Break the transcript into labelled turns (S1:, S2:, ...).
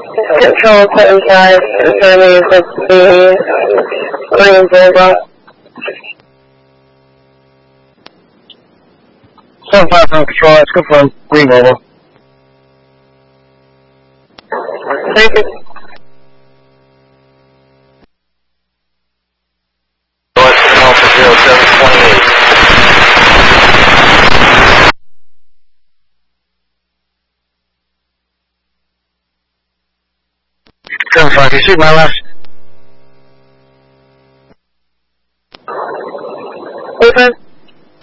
S1: Control 75, confirming the Green Bulldog.
S2: 75 from Control, let's confirm Green Bulldog.
S1: Thank you.
S3: Alpha 0728.
S2: 75, you see my last?
S1: Open.